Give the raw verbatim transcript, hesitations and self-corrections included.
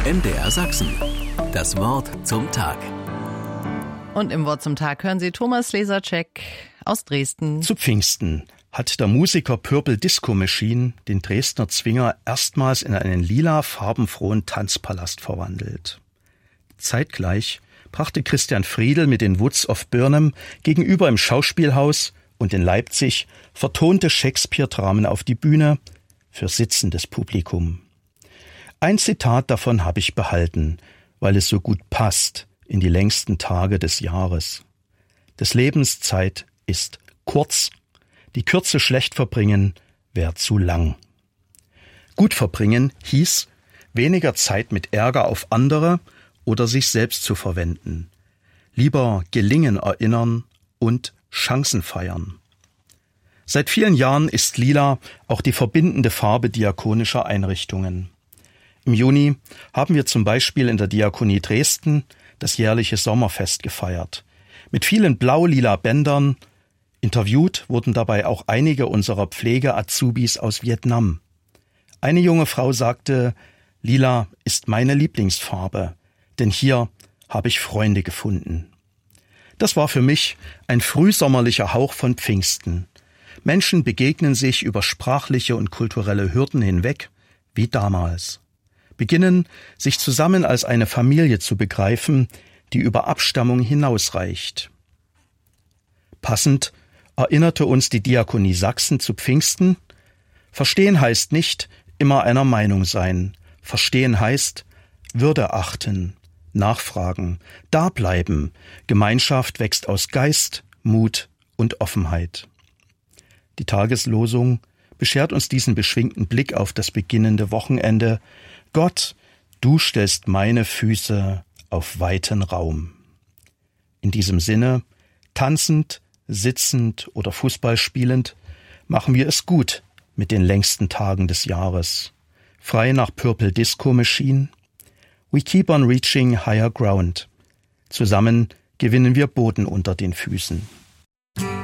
M D R Sachsen. Das Wort zum Tag. Und im Wort zum Tag hören Sie Thomas Leserczek aus Dresden. Zu Pfingsten hat der Musiker Purple Disco Machine den Dresdner Zwinger erstmals in einen lila farbenfrohen Tanzpalast verwandelt. Zeitgleich brachte Christian Friedl mit den Woods of Burnham gegenüber im Schauspielhaus und in Leipzig vertonte Shakespeare-Dramen auf die Bühne für sitzendes Publikum. Ein Zitat davon habe ich behalten, weil es so gut passt in die längsten Tage des Jahres. Des Lebens Zeit ist kurz, die Kürze schlecht verbringen wäre zu lang. Gut verbringen hieß, weniger Zeit mit Ärger auf andere oder sich selbst zu verwenden. Lieber Gelingen erinnern und Chancen feiern. Seit vielen Jahren ist Lila auch die verbindende Farbe diakonischer Einrichtungen. Im Juni haben wir zum Beispiel in der Diakonie Dresden das jährliche Sommerfest gefeiert. Mit vielen blau-lila Bändern. Interviewt wurden dabei auch einige unserer Pflege-Azubis aus Vietnam. Eine junge Frau sagte, Lila ist meine Lieblingsfarbe, denn hier habe ich Freunde gefunden. Das war für mich ein frühsommerlicher Hauch von Pfingsten. Menschen begegnen sich über sprachliche und kulturelle Hürden hinweg, wie damals. Beginnen, sich zusammen als eine Familie zu begreifen, die über Abstammung hinausreicht. Passend erinnerte uns die Diakonie Sachsen zu Pfingsten: Verstehen heißt nicht immer einer Meinung sein. Verstehen heißt Würde achten, nachfragen, dableiben. Gemeinschaft wächst aus Geist, Mut und Offenheit. Die Tageslosung beschert uns diesen beschwingten Blick auf das beginnende Wochenende. Gott, du stellst meine Füße auf weiten Raum. In diesem Sinne, tanzend, sitzend oder Fußball spielend, machen wir es gut mit den längsten Tagen des Jahres. Frei nach Purple Disco Machine. We keep on reaching higher ground. Zusammen gewinnen wir Boden unter den Füßen.